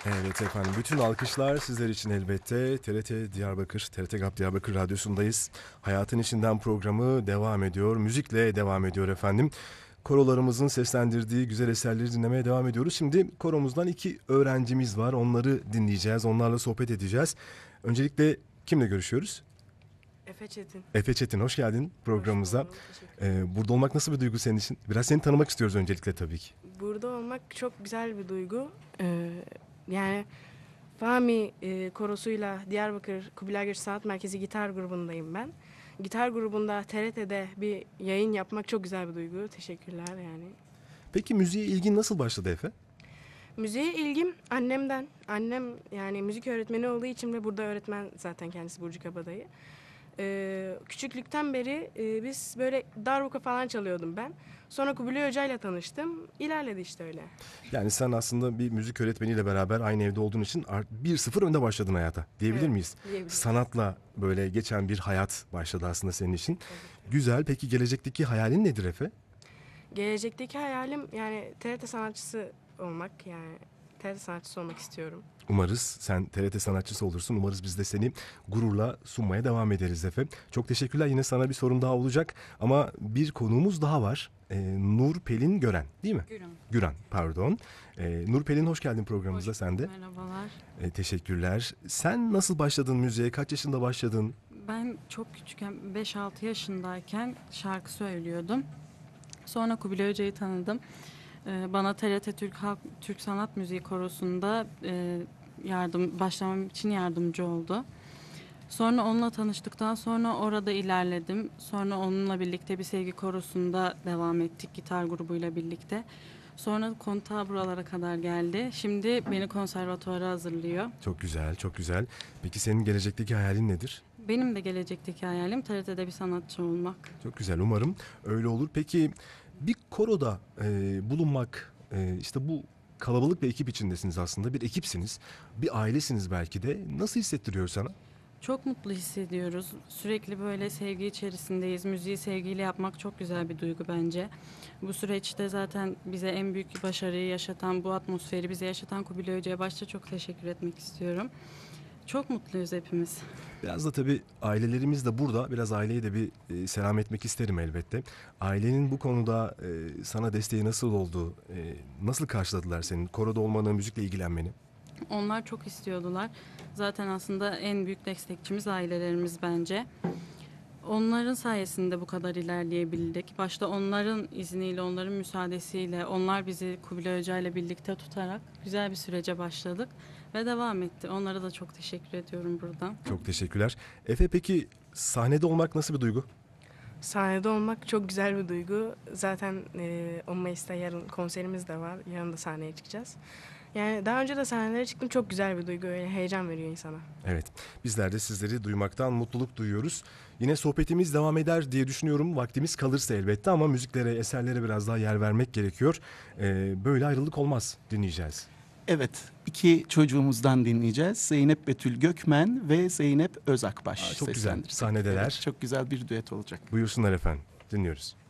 Evet efendim, bütün alkışlar sizler için elbette. TRT Diyarbakır, TRT GAP Diyarbakır Radyosu'ndayız. Hayatın İçinden programı devam ediyor, müzikle devam ediyor efendim. Korolarımızın seslendirdiği güzel eserleri dinlemeye devam ediyoruz. Şimdi koromuzdan 2 öğrencimiz var, onları dinleyeceğiz, onlarla sohbet edeceğiz. Öncelikle kimle görüşüyoruz? Efe Çetin. Efe Çetin, hoş geldin programımıza. Hoş buldum, teşekkür ederim. Burada olmak nasıl bir duygu senin için? Biraz seni tanımak istiyoruz öncelikle tabii ki. Burada olmak çok güzel bir duygu. Yani Fahmi korosuyla Diyarbakır Kubilay Göç Sanat Merkezi gitar grubundayım ben. Gitar grubunda TRT'de bir yayın yapmak çok güzel bir duygu. Teşekkürler yani. Peki müziğe ilgin nasıl başladı Efe? Müziğe ilgim annemden. Annem yani müzik öğretmeni olduğu için ve burada öğretmen zaten kendisi Burcu Kabadayı. Küçüklükten beri biz böyle darbuka falan çalıyordum ben. Sonra Kubilay Hoca ile tanıştım. İlerledi işte öyle. Yani sen aslında bir müzik öğretmeniyle beraber aynı evde olduğun için 1-0 önde başladın hayata diyebilir Evet, miyiz? diyebiliriz. Sanatla böyle geçen bir hayat başladı aslında senin için. Evet. Güzel. Peki gelecekteki hayalin nedir Efe? Gelecekteki hayalim yani TRT sanatçısı olmak. Yani TRT sanatçısı olmak istiyorum. Umarız sen TRT sanatçısı olursun. Umarız biz de seni gururla sunmaya devam ederiz Efe. Çok teşekkürler. Yine sana bir sorum daha olacak. Ama bir konuğumuz daha var. Nur Pelin Gören değil mi? Güran, pardon. Nur Pelin, hoş geldin programımıza sen de. Merhabalar. Teşekkürler. Sen nasıl başladın müziğe? Kaç yaşında başladın? Ben çok küçükken 5-6 yaşındayken şarkı söylüyordum. Sonra Kubilay Hoca'yı tanıdım. Bana TRT Türk Sanat Müziği Korosu'nda başlamam için yardımcı oldu. Sonra onunla tanıştıktan sonra orada ilerledim. Sonra onunla birlikte bir sevgi korosunda devam ettik gitar grubuyla birlikte. Sonra kontağı buralara kadar geldi. Şimdi beni konservatuvara hazırlıyor. Çok güzel, çok güzel. Peki senin gelecekteki hayalin nedir? Benim de gelecekteki hayalim TRT'de bir sanatçı olmak. Çok güzel, umarım öyle olur. Peki bir koroda bulunmak, işte bu kalabalık bir ekip içindesiniz aslında. Bir ekipsiniz, bir ailesiniz belki de. Nasıl hissettiriyor sana? Çok mutlu hissediyoruz. Sürekli böyle sevgi içerisindeyiz. Müziği sevgiyle yapmak çok güzel bir duygu bence. Bu süreçte zaten bize en büyük başarıyı yaşatan, bu atmosferi bize yaşatan Kubilay Hoca'ya başta çok teşekkür etmek istiyorum. Çok mutluyuz hepimiz. Biraz da tabii ailelerimiz de burada. Biraz aileye de bir selam etmek isterim elbette. Ailenin bu konuda sana desteği nasıl oldu? Nasıl karşıladılar senin koroda olmanı, müzikle ilgilenmeni? Onlar çok istiyordular. Zaten aslında en büyük destekçimiz ailelerimiz bence. Onların sayesinde bu kadar ilerleyebildik. Başta onların izniyle, onların müsaadesiyle, onlar bizi Kubilay Hoca ile birlikte tutarak güzel bir sürece başladık ve devam etti. Onlara da çok teşekkür ediyorum buradan. Çok teşekkürler. Efe, peki sahnede olmak nasıl bir duygu? Sahnede olmak çok güzel bir duygu. Zaten 10 Mayıs'ta yarın konserimiz de var. Yarın da sahneye çıkacağız. Yani daha önce de sahnelere çıktım. Çok güzel bir duygu. Öyle heyecan veriyor insana. Evet, bizler de sizleri duymaktan mutluluk duyuyoruz. Yine sohbetimiz devam eder diye düşünüyorum. Vaktimiz kalırsa elbette ama müziklere, eserlere biraz daha yer vermek gerekiyor. Böyle ayrılık olmaz, dinleyeceğiz. Evet, 2 çocuğumuzdan dinleyeceğiz. Zeynep Betül Gökmen ve Zeynep Özakbaş Çok güzel, seslendirecek. sahnedeler. Evet, çok güzel bir düet olacak. Buyursunlar efendim, dinliyoruz.